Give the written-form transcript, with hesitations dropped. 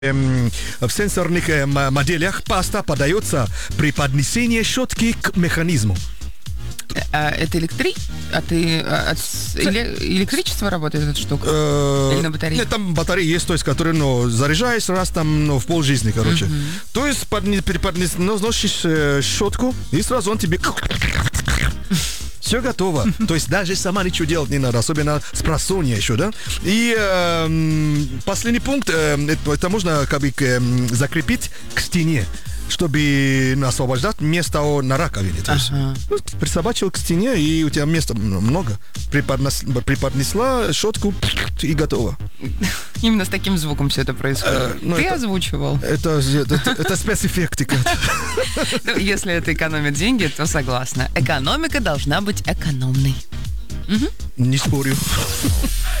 В сенсорных моделях паста подается при поднесении щетки к механизму. Это электричество работает эта штука? Или на батарее? Нет, там батарея есть, то есть, которая, заряжаешь раз там, в полжизни, короче. То есть, носишь щетку, и сразу он тебе... Все готово. То есть даже сама ничего делать не надо, особенно с просонья еще, да? И последний пункт, это можно как бы закрепить к стене, чтобы освобождать место на раковине. То есть, присобачил к стене, и у тебя места много. Преподнесла щетку, и готово. Именно с таким звуком все это происходит. Ты озвучивал. Это спецэффектика. Если это экономит деньги, то согласна. Экономика должна быть экономной. Не спорю.